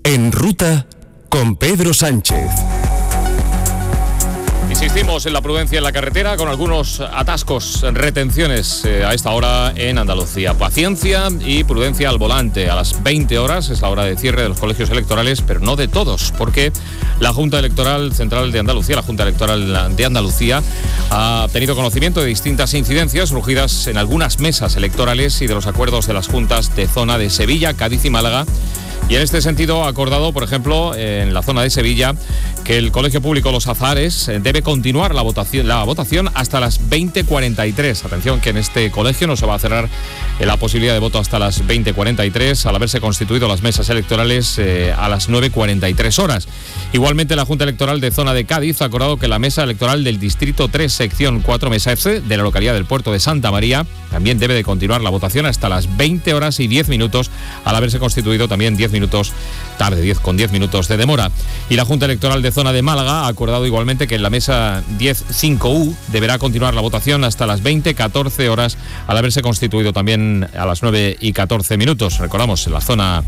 En Ruta con Pedro Sánchez. Insistimos en la prudencia en la carretera con algunos atascos, retenciones a esta hora en Andalucía. Paciencia y prudencia al volante. A las 20 horas es la hora de cierre de los colegios electorales, pero no de todos, porque la Junta Electoral Central de Andalucía, la Junta Electoral de Andalucía, ha tenido conocimiento de distintas incidencias surgidas en algunas mesas electorales y de los acuerdos de las juntas de zona de Sevilla, Cádiz y Málaga. Y en este sentido ha acordado, por ejemplo, en la zona de Sevilla, que el Colegio Público Los Azahares debe continuar la votación hasta las 20:43. Atención, que en este colegio no se va a cerrar la posibilidad de voto hasta las 20:43, al haberse constituido las mesas electorales a las 9:43 horas. Igualmente, la Junta Electoral de Zona de Cádiz ha acordado que la mesa electoral del Distrito 3, sección 4, mesa F, de la localidad del Puerto de Santa María, también debe de continuar la votación hasta las 20 horas y 10 minutos, al haberse constituido también 10 minutos tarde, con 10 minutos de demora. Y la Junta Electoral de Zona de Málaga ha acordado igualmente que en la mesa 10.5U deberá continuar la votación hasta las 20:14 horas, al haberse constituido también a las 9:14 minutos. Recordamos, en la zona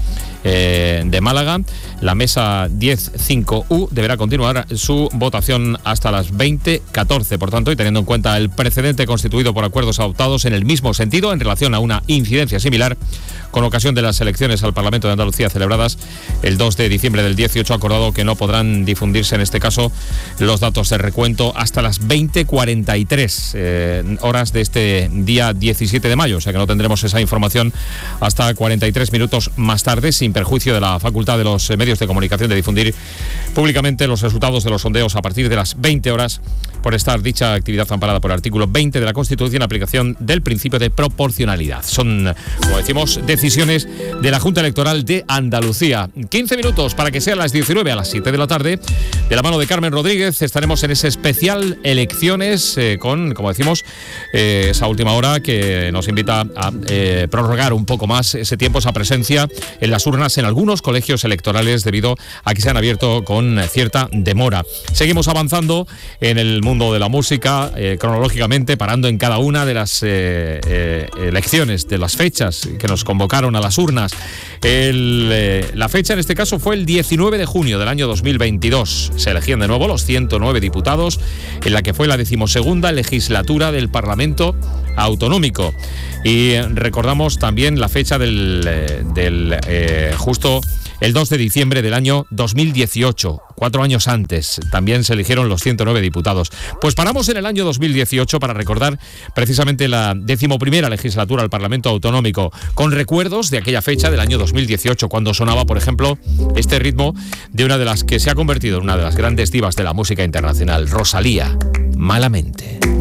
de Málaga, la mesa 10.5U deberá continuar su votación hasta las 20:14. Por tanto, y teniendo en cuenta el precedente constituido por acuerdos adoptados en el mismo sentido en relación a una incidencia similar, con ocasión de las elecciones al Parlamento de Andalucía celebradas el 2 de diciembre del 18, ha acordado que no podrán difundirse en este caso los datos de recuento hasta las 20:43 horas de este día 17 de mayo, o sea que no tendremos esa información hasta 43 minutos más tarde, sin perjuicio de la facultad de los medios de comunicación de difundir públicamente los resultados de los sondeos a partir de las 20 horas, por estar dicha actividad amparada por el artículo 20 de la Constitución, aplicación del principio de proporcionalidad. Son, como decimos, decisiones de la Junta Electoral de Andalucía. 15 minutos para que sean las 19, a las 7 de la tarde. De la mano de Carmen Rodríguez estaremos en ese especial elecciones con, como decimos, esa última hora que nos invita a prorrogar un poco más ese tiempo, esa presencia en las urnas en algunos colegios electorales debido a que se han abierto con cierta demora. Seguimos avanzando en el mundo de la música, cronológicamente, parando en cada una de las elecciones, de las fechas que nos convocaron a las urnas. La fecha en este caso fue el 19 de junio del año 2022. Se elegían de nuevo los 109 diputados en la que fue la 12ª legislatura del Parlamento Autonómico. Y recordamos también la fecha justo el 2 de diciembre del año 2018, 4 años antes, también se eligieron los 109 diputados. Pues paramos en el año 2018 para recordar precisamente la 11ª legislatura del Parlamento Autonómico, con recuerdos de aquella fecha del año 2018, cuando sonaba, por ejemplo, este ritmo de una de las que se ha convertido en una de las grandes divas de la música internacional, Rosalía, Malamente.